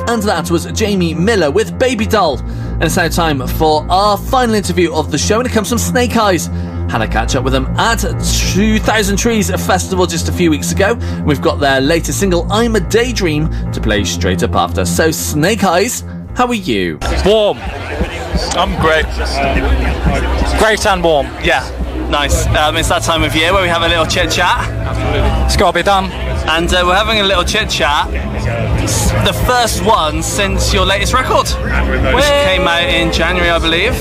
and that was Jamie Miller with Baby Doll. And it's now time for our final interview of the show, and it comes from Snake Eyes. Had a catch up with them at 2000 Trees Festival just a few weeks ago. We've got their latest single, I'm a Daydream, to play straight up after. So Snake Eyes, how are you? Warm. I'm great. Great and warm. Yeah, nice. It's that time of year where we have a little chit chat. It's got to be done. And we're having a little chit chat. The first one since your latest record, which came out in January, I believe.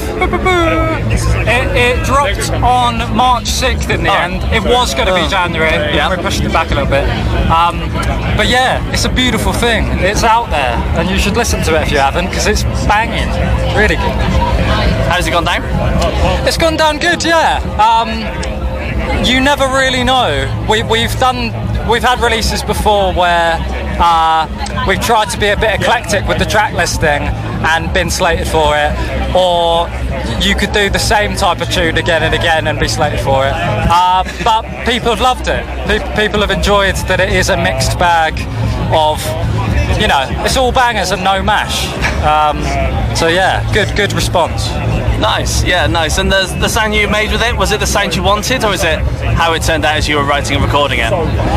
It dropped on March 6th in the end. It was going to be January. Yeah. We pushed it back a little bit. But yeah, it's a beautiful thing. It's out there, and you should listen to it if you haven't, because it's banging. Really good. How's it gone down? It's gone down good, yeah. You never really know. We've had releases before where we've tried to be a bit eclectic with the track listing and been slated for it, or you could do the same type of tune again and again and be slated for it. But people have loved it. People have enjoyed that it is a mixed bag of, it's all bangers and no mash. So yeah, good response. Nice, yeah, nice. And the sound you made with it, was it the sound you wanted, or is it how it turned out as you were writing and recording it?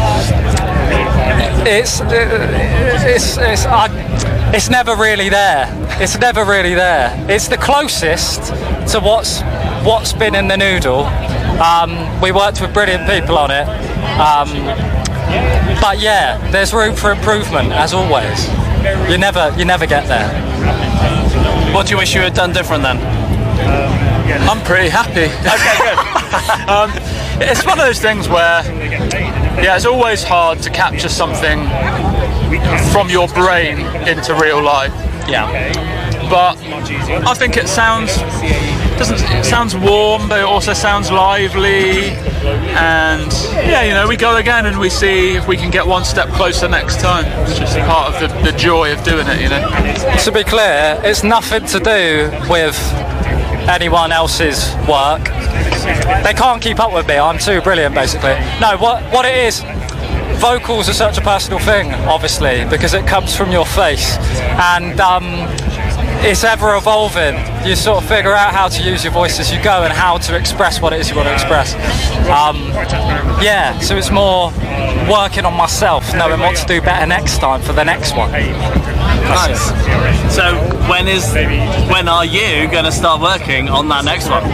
It's never really there. It's never really there. It's the closest to what's been in the noodle. We worked with brilliant people on it. But yeah, there's room for improvement, as always. You never get there. What do you wish you had done different then? I'm pretty happy. Okay, good. It's one of those things where, it's always hard to capture something from your brain into real life. Yeah. But I think it sounds warm, but it also sounds lively. And we go again and we see if we can get one step closer next time. It's just part of the joy of doing it, To be clear, it's nothing to do with anyone else's work. They can't keep up with me. I'm too brilliant, basically. No, what it is, vocals are such a personal thing, obviously, because it comes from your face, and it's ever evolving. You sort of figure out how to use your voice as you go and how to express what it is you want to express. So it's more working on myself, knowing what to do better next time for the next one. Nice. So when are you going to start working on that next one?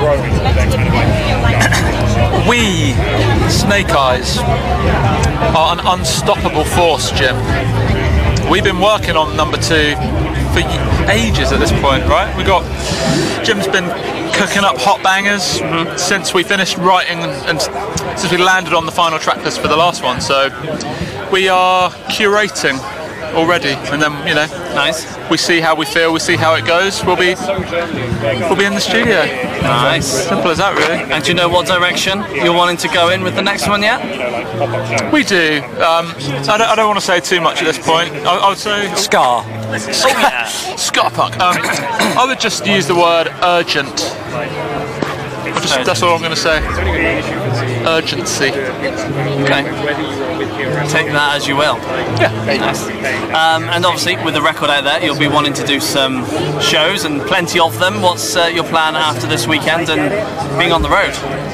We, Snake Eyes, are an unstoppable force, Jim. We've been working on number 2 for ages at this point, right? Jim's been cooking up hot bangers since we finished writing and since we landed on the final track list for the last one. So we are curating already, and then nice. We see how we feel, we see how it goes. We'll be in the studio. Nice. Simple as that, really. And do you know what direction you're wanting to go in with the next one yet? We do. I don't want to say too much at this point. I would say Ska. Ska punk. I would just use the word urgent. That's all I'm going to say. Urgency. Okay. Take that as you will. Yeah. Nice. And obviously, with the record out there, you'll be wanting to do some shows, and plenty of them. What's your plan after this weekend and being on the road?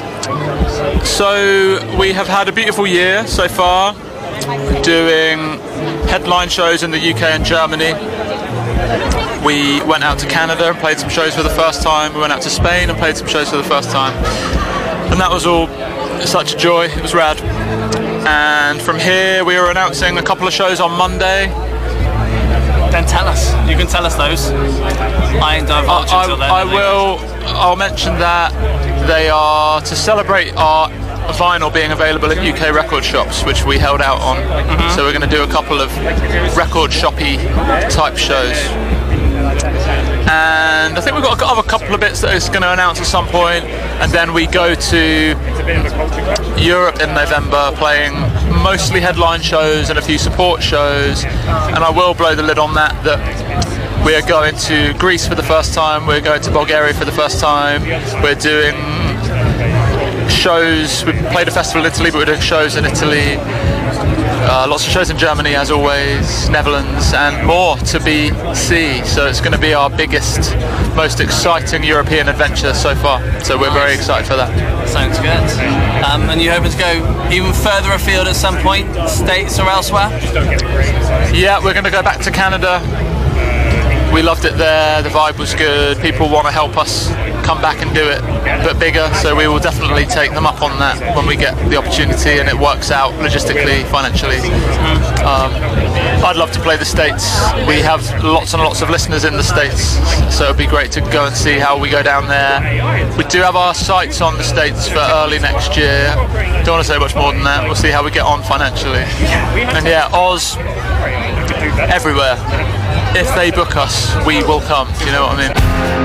So we have had a beautiful year so far, doing headline shows in the UK and Germany. We went out to Canada and played some shows for the first time. We went out to Spain and played some shows for the first time. And that was all such a joy. It was rad. And from here, we are announcing a couple of shows on Monday. Then tell us. You can tell us those. I ain't divulging until then. I'll mention that they are to celebrate our vinyl being available at UK record shops, which we held out on. So we're going to do a couple of record shoppy type shows. And I think we've got a couple of bits that is going to announce at some point, and then we go to Europe in November, playing mostly headline shows and a few support shows. And I will blow the lid on that we are going to Greece for the first time, we're going to Bulgaria for the first time, we're doing shows, we played a festival in Italy, but we're doing shows in Italy. Lots of shows in Germany, as always, Netherlands, and more to be seen. So it's going to be our biggest, most exciting European adventure so far. So we're very excited for that. Sounds good. And you hoping to go even further afield at some point, States or elsewhere? Yeah, we're going to go back to Canada. We loved it there, the vibe was good, people want to help us come back and do it, but bigger, so we will definitely take them up on that when we get the opportunity and it works out logistically, financially. I'd love to play the States. We have lots and lots of listeners in the States, so it'd be great to go and see how we go down there. We do have our sights on the States for early next year. Don't want to say much more than that, we'll see how we get on financially. And yeah, Oz, everywhere. If they book us, we will come, you know what I mean?